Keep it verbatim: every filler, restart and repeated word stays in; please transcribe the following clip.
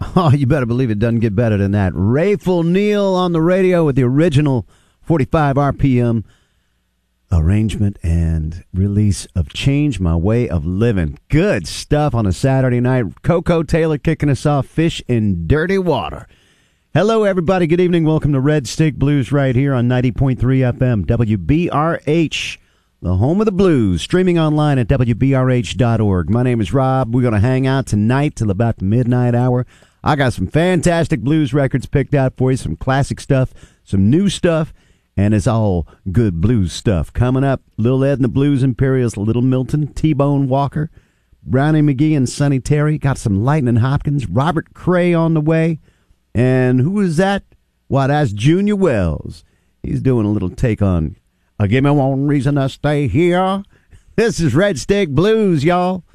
Oh, you better believe it doesn't get better than that. Rayful Neal on the radio with the original forty-five R P M arrangement and release of Change My Way of Living. Good stuff on a Saturday night. Coco Taylor kicking us off, Fish in Dirty Water. Hello, everybody. Good evening. Welcome to Red Stick Blues right here on ninety point three F M, W B R H, the home of the blues, streaming online at W B R H dot org. My name is Rob. We're going to hang out tonight till about the midnight hour. I got some fantastic blues records picked out for you, some classic stuff, some new stuff, and it's all good blues stuff. Coming up, Lil Ed and the Blues Imperials, Little Milton, T-Bone Walker, Brownie McGee and Sonny Terry. Got some Lightning Hopkins, Robert Cray on the way. And who is that? Why, that's Junior Wells. He's doing a little take on uh, Give Me One Reason to Stay Here. This is Red Stick Blues, y'all.